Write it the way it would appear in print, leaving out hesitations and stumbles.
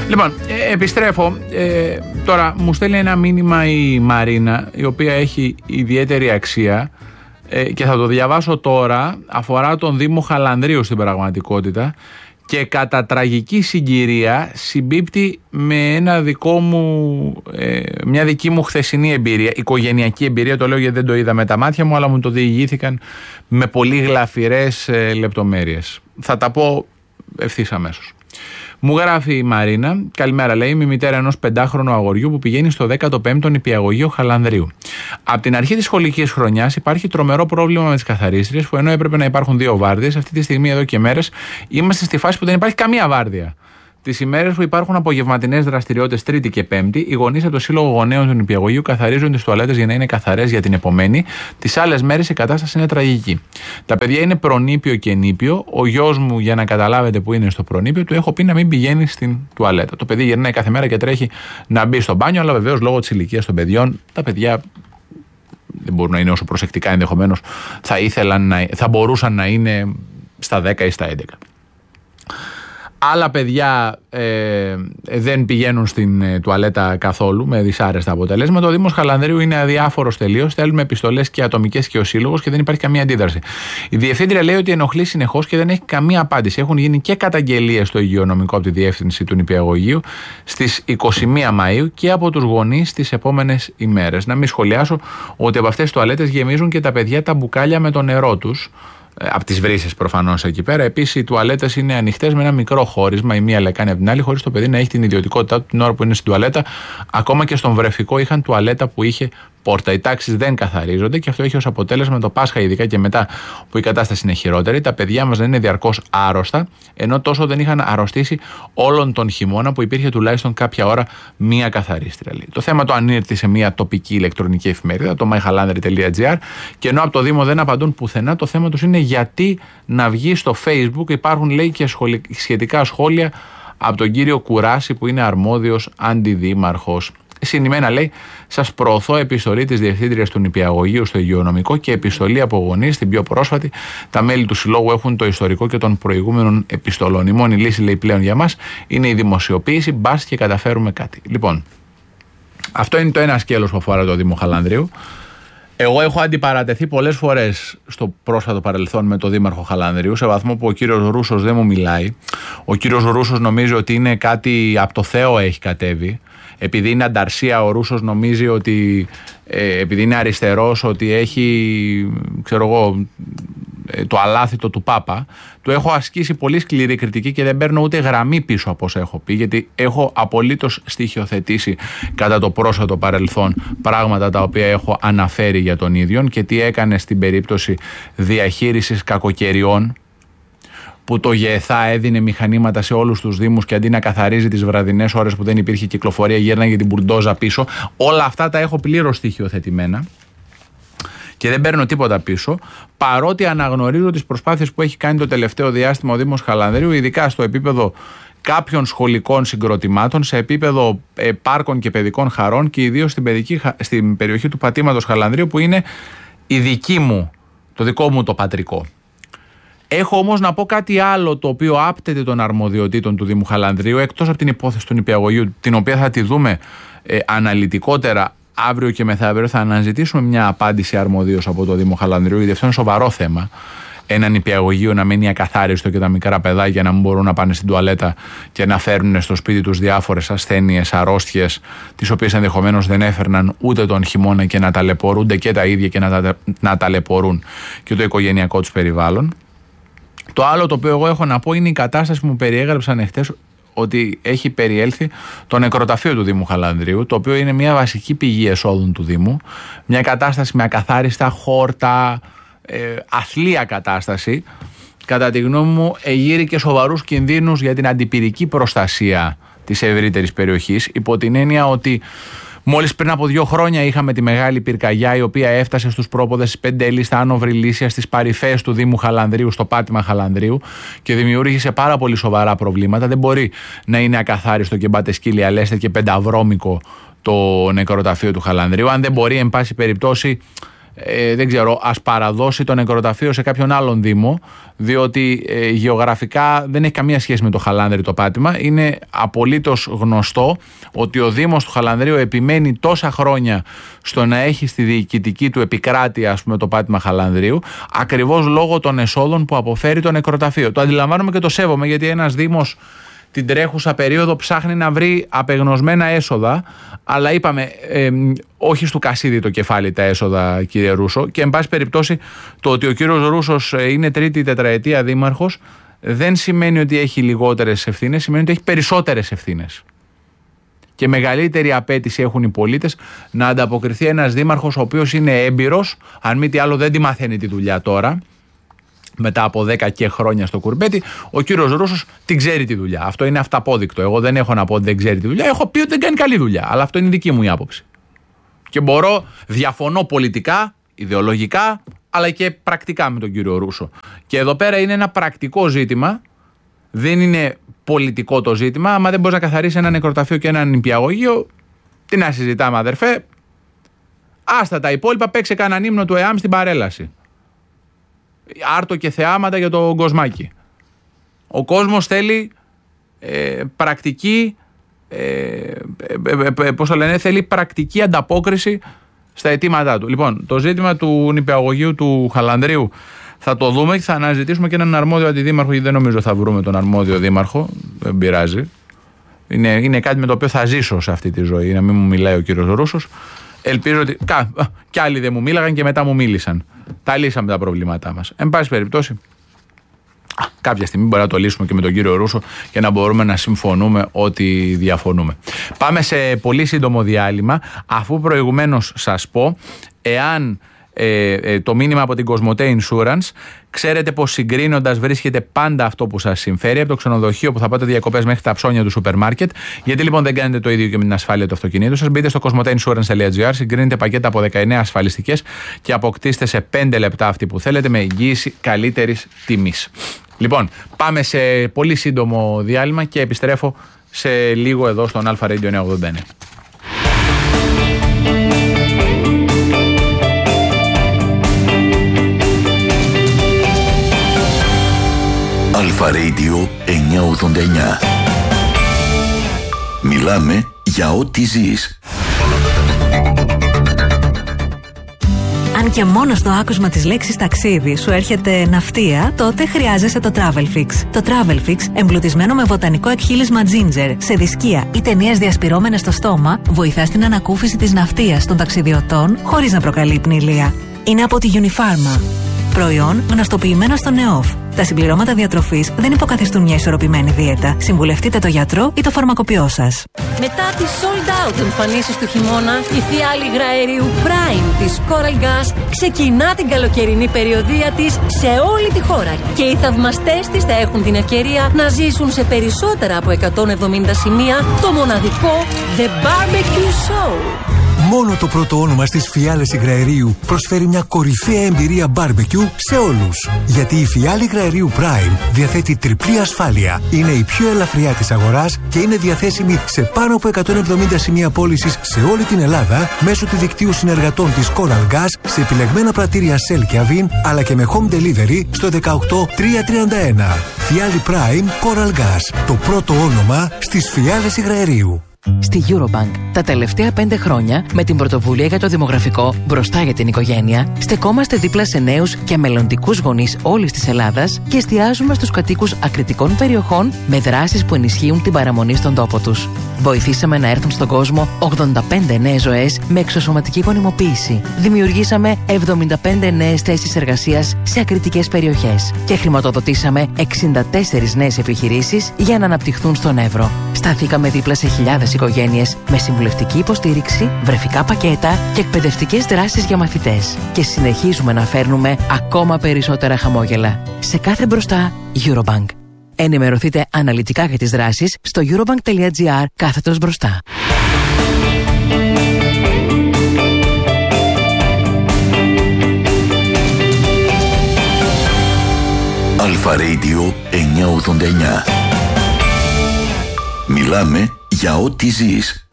Λοιπόν, επιστρέφω. Τώρα μου στέλνει ένα μήνυμα η Μαρίνα, η οποία έχει ιδιαίτερη αξία και θα το διαβάσω τώρα. Αφορά τον Δήμο Χαλανδρίου στην πραγματικότητα και κατά τραγική συγκυρία συμπίπτει με ένα μια δική μου χθεσινή εμπειρία, οικογενειακή εμπειρία. Το λέω γιατί δεν το είδα με τα μάτια μου, αλλά μου το διηγήθηκαν με πολύ γλαφυρές λεπτομέρειες. Θα τα πω ευθύς αμέσως. Μου γράφει η Μαρίνα, καλημέρα, λέει, είμαι η μητέρα ενός 5χρονου αγοριού που πηγαίνει στο 15ο νηπιαγωγείο Χαλανδρίου. Από την αρχή της σχολικής χρονιάς υπάρχει τρομερό πρόβλημα με τις καθαρίστριες, που ενώ έπρεπε να υπάρχουν 2 βάρδιες, αυτή τη στιγμή εδώ και μέρες είμαστε στη φάση που δεν υπάρχει καμία βάρδια. Τις ημέρες που υπάρχουν απογευματινές δραστηριότητες Τρίτη και Πέμπτη, οι γονείς από το Σύλλογο Γονέων του Νηπιαγωγείου καθαρίζουν τις τουαλέτες για να είναι καθαρές για την επομένη. Τις άλλες μέρες η κατάσταση είναι τραγική. Τα παιδιά είναι προνήπιο και νήπιο. Ο γιος μου, για να καταλάβετε που είναι στο προνήπιο, του έχω πει να μην πηγαίνει στην τουαλέτα. Το παιδί γυρνάει κάθε μέρα και τρέχει να μπει στο μπάνιο, αλλά βεβαίως λόγω της ηλικίας των παιδιών, τα παιδιά δεν μπορούν να είναι όσο προσεκτικά ενδεχομένως θα μπορούσαν να είναι στα 10 ή στα 11. Άλλα παιδιά δεν πηγαίνουν στην τουαλέτα καθόλου, με δυσάρεστα αποτελέσματα. Ο Δήμος Χαλανδρίου είναι αδιάφορος τελείως. Στέλνουμε επιστολές και ατομικές και ο Σύλλογος και δεν υπάρχει καμία αντίδραση. Η Διευθύντρια λέει ότι ενοχλεί συνεχώς και δεν έχει καμία απάντηση. Έχουν γίνει και καταγγελίες στο υγειονομικό από τη Διεύθυνση του Νηπιαγωγείου στις 21 Μαΐου και από τους γονείς τις επόμενες ημέρες. Να μην σχολιάσω ότι από αυτές τις τουαλέτες γεμίζουν και τα παιδιά τα μπουκάλια με το νερό τους. Από τις βρύσες προφανώς εκεί πέρα. Επίσης, οι τουαλέτες είναι ανοιχτές με ένα μικρό χώρισμα, η μία λεκάνη από την άλλη, χωρίς το παιδί να έχει την ιδιωτικότητά του την ώρα που είναι στην τουαλέτα. Ακόμα και στον Βρεφικό είχαν τουαλέτα που είχε πόρτα. Οι τάξεις δεν καθαρίζονται και αυτό έχει ως αποτέλεσμα το Πάσχα, ειδικά και μετά που η κατάσταση είναι χειρότερη, τα παιδιά μας να είναι διαρκώς άρρωστα, ενώ τόσο δεν είχαν αρρωστήσει όλον τον χειμώνα που υπήρχε τουλάχιστον κάποια ώρα μία καθαρίστρια. Το θέμα το ανήρθη σε μία τοπική ηλεκτρονική εφημερίδα, το myhalandri.gr, και ενώ από το Δήμο δεν απαντούν πουθενά, το θέμα τους είναι γιατί να βγει στο Facebook. Υπάρχουν, λέει, και σχετικά σχόλια από τον κύριο Κουράση, που είναι αρμόδιος αντιδήμαρχος. Συνημένα, λέει, σας προωθώ επιστολή της Διευθύντριας του Νηπιαγωγείου στο υγειονομικό και επιστολή από γονείς, την πιο πρόσφατη. Τα μέλη του Συλλόγου έχουν το ιστορικό και των προηγούμενων επιστολών. Η μόνη λύση, λέει, πλέον για μας είναι η δημοσιοποίηση. Μπας και καταφέρουμε κάτι. Λοιπόν, αυτό είναι το ένα σκέλος που αφορά το Δήμο Χαλανδρίου. Εγώ έχω αντιπαρατεθεί πολλές φορές στο πρόσφατο παρελθόν με τον Δήμαρχο Χαλανδρίου, σε βαθμό που ο κύριος Ρούσος δεν μου μιλάει. Ο κύριος Ρούσος νομίζει ότι είναι κάτι από το Θεό έχει κατέβει. Επειδή είναι ανταρσία, ο Ρούσος νομίζει ότι επειδή είναι αριστερός, ότι έχει, ξέρω εγώ, το αλάθητο του Πάπα. Του έχω ασκήσει πολύ σκληρή κριτική και δεν παίρνω ούτε γραμμή πίσω από όσα έχω πει, γιατί έχω απολύτως στοιχειοθετήσει κατά το πρόσφατο παρελθόν πράγματα τα οποία έχω αναφέρει για τον ίδιον και τι έκανε στην περίπτωση διαχείρισης κακοκαιριών, που το ΓΕΘΑ έδινε μηχανήματα σε όλους τους δήμους και αντί να καθαρίζει τις βραδινές ώρες που δεν υπήρχε κυκλοφορία, γύρναγε την μπουρντόζα πίσω. Όλα αυτά τα έχω πλήρως στοιχειοθετημένα και δεν παίρνω τίποτα πίσω, παρότι αναγνωρίζω τις προσπάθειες που έχει κάνει το τελευταίο διάστημα ο Δήμος Χαλανδρίου, ειδικά στο επίπεδο κάποιων σχολικών συγκροτημάτων, σε επίπεδο πάρκων και παιδικών χαρών και ιδίως στην περιοχή του πατήματος Χαλανδρίου, που είναι το δικό μου το πατρικό. Έχω όμως να πω κάτι άλλο, το οποίο άπτεται των αρμοδιοτήτων του Δήμου Χαλανδρίου, εκτός από την υπόθεση του νηπιαγωγείου, την οποία θα τη δούμε αναλυτικότερα αύριο και μεθαύριο. Θα αναζητήσουμε μια απάντηση αρμοδίως από το Δήμο Χαλανδρίου, γιατί αυτό είναι σοβαρό θέμα. Ένα νηπιαγωγείο να μένει ακαθάριστο και τα μικρά παιδάκια να μην μπορούν να πάνε στην τουαλέτα και να φέρνουν στο σπίτι τους διάφορες ασθένειες, αρρώστιες, τις οποίες ενδεχομένως δεν έφερναν ούτε τον χειμώνα, και να ταλαιπωρούνται και τα ίδια και να ταλαιπωρούν και το οικογενειακό τους περιβάλλον. Το άλλο το οποίο εγώ έχω να πω είναι η κατάσταση που μου περιέγραψαν εχθές, ότι έχει περιέλθει το νεκροταφείο του Δήμου Χαλανδρίου, το οποίο είναι μια βασική πηγή εσόδων του Δήμου. Μια κατάσταση με ακαθάριστα χόρτα, αθλία κατάσταση. Κατά τη γνώμη μου εγείρει και σοβαρούς κινδύνους για την αντιπυρική προστασία της ευρύτερης περιοχής, υπό την έννοια ότι μόλις πριν από 2 χρόνια είχαμε τη μεγάλη πυρκαγιά, η οποία έφτασε στους πρόποδες της Πεντέλη, στα Άνω Βρυλίσια, στις παρυφές του Δήμου Χαλανδρίου, στο πάτημα Χαλανδρίου, και δημιούργησε πάρα πολύ σοβαρά προβλήματα. Δεν μπορεί να είναι ακαθάριστο και μπάτε σκύλια λέστε και πενταβρώμικο το νεκροταφείο του Χαλανδρίου, αν δεν μπορεί εν πάση περιπτώσει δεν ξέρω, ας παραδώσει το νεκροταφείο σε κάποιον άλλον δήμο, διότι γεωγραφικά δεν έχει καμία σχέση με το Χαλάνδρη το πάτημα. Είναι απολύτως γνωστό ότι ο Δήμος του Χαλανδρίου επιμένει τόσα χρόνια στο να έχει στη διοικητική του επικράτεια, ας πούμε, το πάτημα Χαλανδρίου, ακριβώς λόγω των εσόδων που αποφέρει το νεκροταφείο. Το αντιλαμβάνομαι και το σέβομαι, γιατί ένας Δήμος την τρέχουσα περίοδο ψάχνει να βρει απεγνωσμένα έσοδα, αλλά είπαμε όχι στου Κασίδη το κεφάλι τα έσοδα, κύριε Ρούσο, και εν πάση περιπτώσει το ότι ο κύριος Ρούσος είναι τρίτη τετραετία δήμαρχος δεν σημαίνει ότι έχει λιγότερες ευθύνες, σημαίνει ότι έχει περισσότερες ευθύνες. Και μεγαλύτερη απέτηση έχουν οι πολίτες να ανταποκριθεί ένας δήμαρχος ο οποίος είναι έμπειρος, αν μη τι άλλο δεν τη μαθαίνει τη δουλειά τώρα, μετά από 10 και χρόνια στο κουρμπέτι. Ο κύριος Ρούσος την ξέρει τη δουλειά. Αυτό είναι αυταπόδεικτο. Εγώ δεν έχω να πω ότι δεν ξέρει τη δουλειά. Έχω πει ότι δεν κάνει καλή δουλειά. Αλλά αυτό είναι η δική μου η άποψη. Και διαφωνώ πολιτικά, ιδεολογικά, αλλά και πρακτικά με τον κύριο Ρούσο. Και εδώ πέρα είναι ένα πρακτικό ζήτημα. Δεν είναι πολιτικό το ζήτημα. Άμα δεν μπορεί να καθαρίσει ένα νεκροταφείο και ένα νηπιαγωγείο, τι να συζητάμε, αδερφέ. Άστα τα υπόλοιπα, παίξε κανέναν ύμνο του ΕΑΜ στην παρέλαση. Άρτο και θεάματα για το Κοσμάκι. Ο κόσμος θέλει πρακτική, πώς το λένε, θέλει πρακτική ανταπόκριση στα αιτήματά του. Λοιπόν, το ζήτημα του νηπιαγωγείου του Χαλανδρίου θα το δούμε και θα αναζητήσουμε και έναν αρμόδιο αντιδήμαρχο, γιατί δεν νομίζω θα βρούμε τον αρμόδιο δήμαρχο. Δεν πειράζει. Είναι κάτι με το οποίο θα ζήσω σε αυτή τη ζωή, να μην μου μιλάει ο κύριος Ρούσος. Ελπίζω ότι κι άλλοι δεν μου μίλαγαν και μετά μου μίλησαν. Τα λύσαμε τα προβλήματά μας. Εν πάση περιπτώσει, κάποια στιγμή μπορεί να το λύσουμε και με τον κύριο Ρούσο και να μπορούμε να συμφωνούμε ότι διαφωνούμε. Πάμε σε πολύ σύντομο διάλειμμα, αφού προηγουμένως σας πω, εάν το μήνυμα από την Κοσμοτέ Insurance, ξέρετε πως συγκρίνοντας βρίσκεται πάντα αυτό που σας συμφέρει, από το ξενοδοχείο που θα πάτε διακοπές μέχρι τα ψώνια του σούπερ μάρκετ. Γιατί λοιπόν δεν κάνετε το ίδιο και με την ασφάλεια του αυτοκινήτου σας? Μπείτε στο cosmoteinsurance.gr, συγκρίνετε πακέτα από 19 ασφαλιστικές και αποκτήστε σε 5 λεπτά αυτή που θέλετε με εγγύηση καλύτερης τιμής. Λοιπόν, πάμε σε πολύ σύντομο διάλειμμα και επιστρέφω σε λίγο εδώ στον Αλφα Radio 989. Αλφα Radio 989. Μιλάμε για ό,τι ζεις. Αν και μόνο στο άκουσμα της λέξης ταξίδι σου έρχεται ναυτία, τότε χρειάζεσαι το Travelfix. Το Travelfix, εμπλουτισμένο με βοτανικό εκχύλισμα ginger, σε δισκία ή ταινίες διασπυρώμενες στο στόμα, βοηθά στην ανακούφιση της ναυτίας των ταξιδιωτών χωρίς να προκαλεί πνηλία. Είναι από τη Unifarma. Προϊόν γνωστοποιημένο στο ΝΕΟΦ. Τα συμπληρώματα διατροφής δεν υποκαθιστούν μια ισορροπημένη δίαιτα. Συμβουλευτείτε το γιατρό ή το φαρμακοποιό σας. Μετά τις sold out εμφανίσεις του χειμώνα, η φιάλη υγραερίου Prime της Coral Gas ξεκινά την καλοκαιρινή περιοδεία της σε όλη τη χώρα. Και οι θαυμαστές της θα έχουν την ευκαιρία να ζήσουν σε περισσότερα από 170 σημεία το μοναδικό The Barbecue Show. Μόνο το πρώτο όνομα στις φιάλες υγραερίου προσφέρει μια κορυφαία εμπειρία barbecue σε όλους. Γιατί η φιάλη υγραερίου Prime διαθέτει τριπλή ασφάλεια. Είναι η πιο ελαφριά της αγοράς και είναι διαθέσιμη σε πάνω από 170 σημεία πώλησης σε όλη την Ελλάδα μέσω του δικτύου συνεργατών της Coral Gas σε επιλεγμένα πρατήρια Shell και Avin, αλλά και με home delivery στο 18331. Φιάλη Prime Coral Gas. Το πρώτο όνομα στις φιάλες υγραερίου. Στη Eurobank, τα τελευταία 5 χρόνια, με την πρωτοβουλία για το δημογραφικό μπροστά για την οικογένεια, στεκόμαστε δίπλα σε νέους και μελλοντικούς γονείς όλης της Ελλάδας και εστιάζουμε στους κατοίκους ακριτικών περιοχών με δράσεις που ενισχύουν την παραμονή στον τόπο τους. Βοηθήσαμε να έρθουν στον κόσμο 85 νέες ζωές με εξωσωματική γονιμοποίηση. Δημιουργήσαμε 75 νέες θέσεις εργασίας σε ακριτικές περιοχές και χρηματοδοτήσαμε 64 νέες επιχειρήσεις για να αναπτυχθούν στον Εύρο. Σταθήκαμε δίπλα σε χιλιάδες οικογένειες με συμβουλευτική υποστήριξη, βρεφικά πακέτα και εκπαιδευτικές δράσεις για μαθητές. Και συνεχίζουμε να φέρνουμε ακόμα περισσότερα χαμόγελα. Σε κάθε μπροστά, Eurobank. Ενημερωθείτε αναλυτικά για τις δράσεις στο eurobank.gr/μπροστά. Αλφα Radio 989. Μιλάμε για ό,τι ζεις.